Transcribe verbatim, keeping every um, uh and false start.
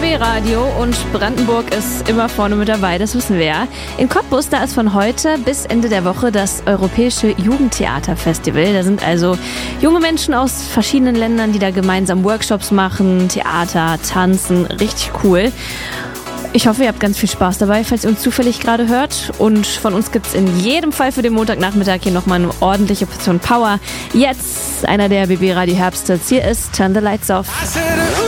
B Radio und Brandenburg ist immer vorne mit dabei, das wissen wir ja. In Cottbus, da ist von heute bis Ende der Woche das Europäische Jugendtheaterfestival. Da sind also junge Menschen aus verschiedenen Ländern, die da gemeinsam Workshops machen, Theater, tanzen, richtig cool. Ich hoffe, ihr habt ganz viel Spaß dabei, falls ihr uns zufällig gerade hört. Und von uns gibt's in jedem Fall für den Montagnachmittag hier nochmal eine ordentliche Portion Power. Jetzt einer der B B Radio Herbsthits. Hier ist Turn the Lights Off.